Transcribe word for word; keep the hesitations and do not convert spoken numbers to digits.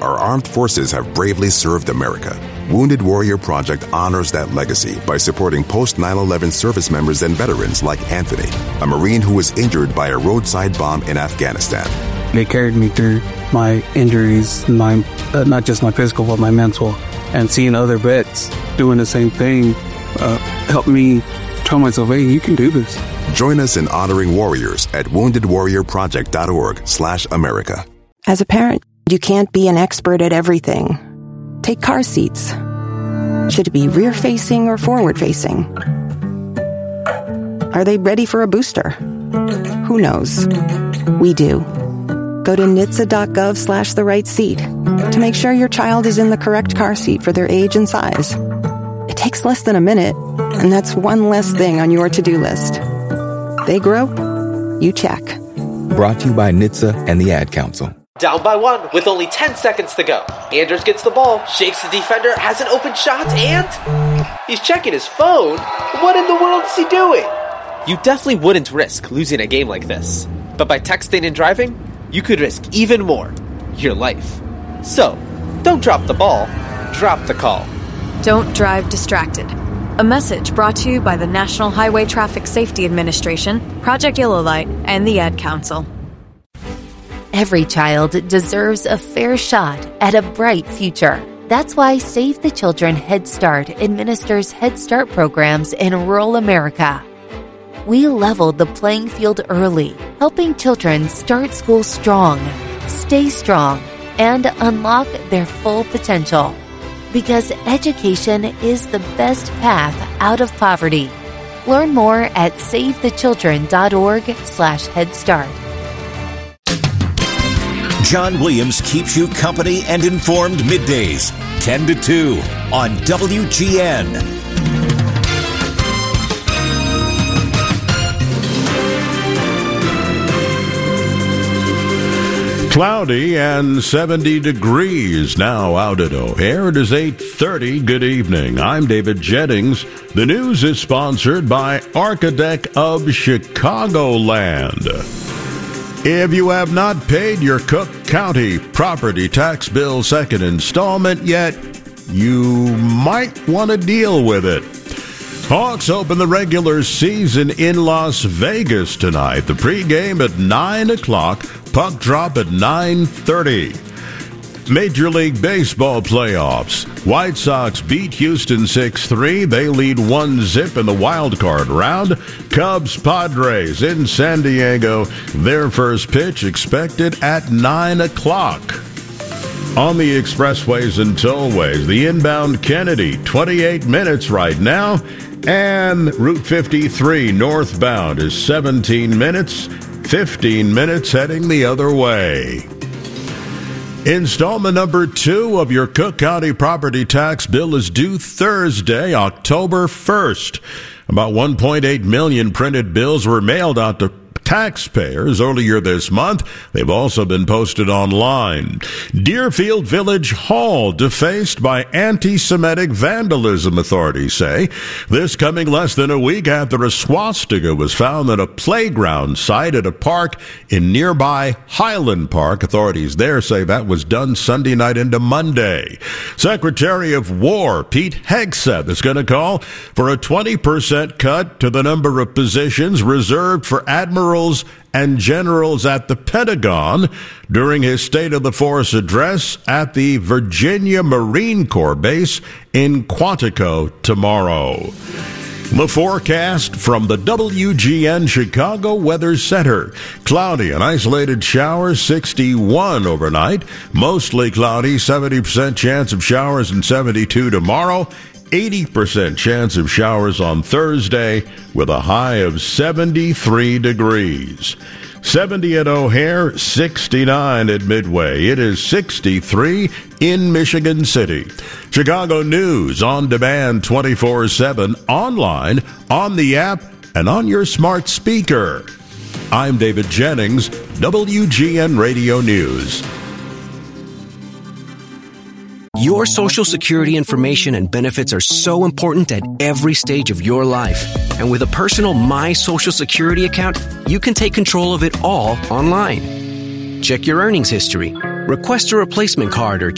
our armed forces have bravely served America. Wounded Warrior Project honors that legacy by supporting post nine eleven service members and veterans like Anthony, a Marine who was injured by a roadside bomb in Afghanistan. They carried me through my injuries, my uh, not just my physical, but my mental. And seeing other vets doing the same thing uh, helped me tell myself, hey, you can do this. Join us in honoring warriors at wounded warrior project dot org slash America. As a parent, you can't be an expert at everything. Take car seats. Should it be rear-facing or forward-facing? Are they ready for a booster? Who knows? We do. Go to N H T S A dot gov slash the right seat to make sure your child is in the correct car seat for their age and size. It takes less than a minute, and that's one less thing on your to-do list. They grow, you check. Brought to you by N H T S A and the Ad Council. Down by one with only ten seconds to go. Anders gets the ball, shakes the defender, has an open shot, and he's checking his phone. What in the world is he doing? You definitely wouldn't risk losing a game like this. But by texting and driving, you could risk even more, your life. So, don't drop the ball, drop the call. Don't drive distracted. A message brought to you by the National Highway Traffic Safety Administration, Project Yellow Light, and the Ad Council. Every child deserves a fair shot at a bright future. That's why Save the Children Head Start administers Head Start programs in rural America. We leveled the playing field early, helping children start school strong, stay strong, and unlock their full potential. Because education is the best path out of poverty. Learn more at save the children dot org slash head start. John Williams keeps you company and informed middays, ten to two on W G N. Cloudy and seventy degrees now out at O'Hare. It is eight thirty. Good evening. I'm David Jennings. The news is sponsored by Architect of Chicagoland. If you have not paid your Cook County property tax bill second installment yet, you might want to deal with it. Hawks open the regular season in Las Vegas tonight. The pregame at nine o'clock, puck drop at nine thirty. Major League Baseball playoffs. White Sox beat Houston six three. They lead one zip in the wild card round. Cubs Padres in San Diego. Their first pitch expected at nine o'clock. On the expressways and tollways, the inbound Kennedy, twenty-eight minutes right now. And Route fifty-three northbound is seventeen minutes, fifteen minutes heading the other way. Installment number two of your Cook County property tax bill is due Thursday, October first. About one point eight million printed bills were mailed out to taxpayers earlier this month. They've also been posted online. Deerfield Village Hall defaced by anti-Semitic vandalism, authorities say. This coming less than a week after a swastika was found at a playground site at a park in nearby Highland Park. Authorities there say that was done Sunday night into Monday. Secretary of War Pete Hegseth is going to call for a twenty percent cut to the number of positions reserved for admirals and generals at the Pentagon during his State of the Force address at the Virginia Marine Corps base in Quantico tomorrow. The forecast from the W G N Chicago Weather Center. Cloudy and isolated showers, sixty-one overnight. Mostly cloudy, seventy percent chance of showers and seventy-two tomorrow. eighty percent chance of showers on Thursday with a high of seventy-three degrees. seventy at O'Hare, sixty-nine at Midway. It is sixty-three in Michigan City. Chicago News on demand twenty-four seven, online, on the app, and on your smart speaker. I'm David Jennings, W G N Radio News. Your Social Security information and benefits are so important at every stage of your life. And with a personal My Social Security account, you can take control of it all online. Check your earnings history, request a replacement card, or